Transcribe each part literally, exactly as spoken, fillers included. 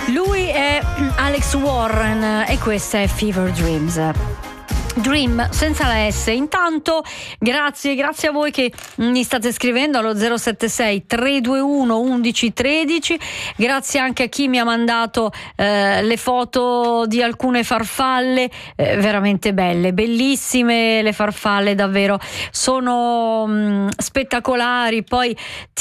Lui è Alex Warren e questa è Fever Dreams. Dream senza la S. Intanto grazie, grazie a voi che mi state scrivendo allo zero sette sei tre due uno undici tredici. Grazie anche a chi mi ha mandato eh, le foto di alcune farfalle eh, veramente belle, bellissime le farfalle, davvero sono mh, spettacolari, poi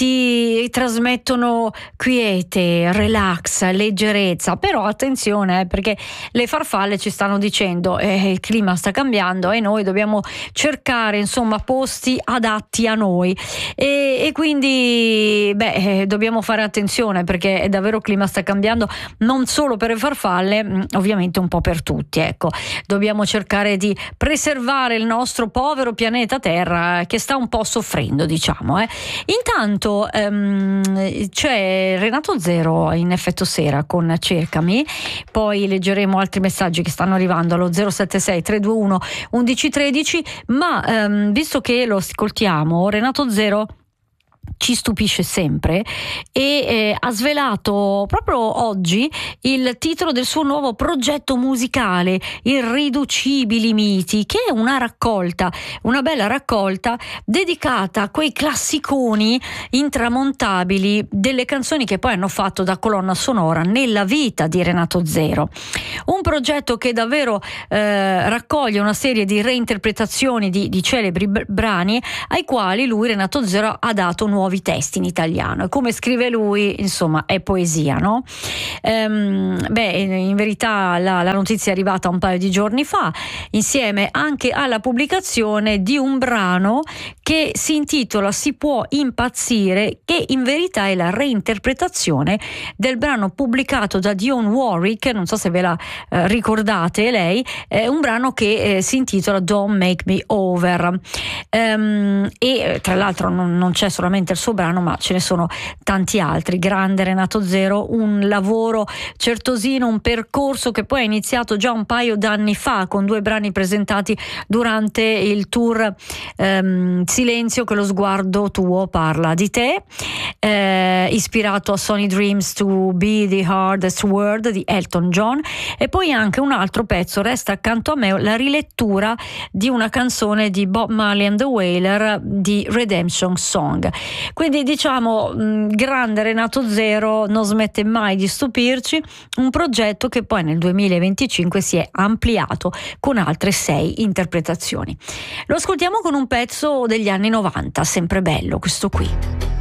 ti trasmettono quiete, relax, leggerezza. Però attenzione eh, perché le farfalle ci stanno dicendo eh, il clima sta cambiando e noi dobbiamo cercare insomma posti adatti a noi e, e quindi beh dobbiamo fare attenzione perché è davvero il clima sta cambiando, non solo per le farfalle, ovviamente un po' per tutti, ecco. Dobbiamo cercare di preservare il nostro povero pianeta Terra che sta un po' soffrendo, diciamo eh. Intanto ehm, c'è Renato Zero in Effetto Sera con Cercami, poi leggeremo altri messaggi che stanno arrivando allo zero sette sei tre due uno undici tredici, ma ehm, visto che lo ascoltiamo, Renato Zero ci stupisce sempre e eh, ha svelato proprio oggi il titolo del suo nuovo progetto musicale, Irriducibili Miti, che è una raccolta, una bella raccolta dedicata a quei classiconi intramontabili delle canzoni che poi hanno fatto da colonna sonora nella vita di Renato Zero. Un progetto che davvero eh, raccoglie una serie di reinterpretazioni di, di celebri brani ai quali lui, Renato Zero, ha dato nuovi testi in italiano, e come scrive lui insomma è poesia, no? Ehm, beh in verità la, la notizia è arrivata un paio di giorni fa insieme anche alla pubblicazione di un brano che si intitola Si può impazzire, che in verità è la reinterpretazione del brano pubblicato da Dionne Warwick, non so se ve la eh, ricordate lei, è un brano che eh, si intitola Don't Make Me Over ehm, e tra l'altro non, non c'è solamente il suo brano, ma ce ne sono tanti altri. Grande Renato Zero, un lavoro certosino, un percorso che poi è iniziato già un paio d'anni fa con due brani presentati durante il tour ehm, Silenzio che lo sguardo tuo parla di te, eh, ispirato a Sonny Dreams to Be the Hardest Word di Elton John, e poi anche un altro pezzo, Resta accanto a me, la rilettura di una canzone di Bob Marley and the Wailers di Redemption Song. Quindi diciamo grande Renato Zero, non smette mai di stupirci, un progetto che poi nel duemilaventicinque si è ampliato con altre sei interpretazioni. Lo ascoltiamo con un pezzo degli anni novanta, sempre bello questo qui.